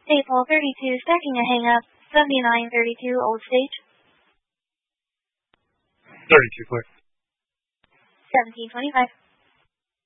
April 32, starting a hang-up, 7932 Old Stage. 32 clear. 1725.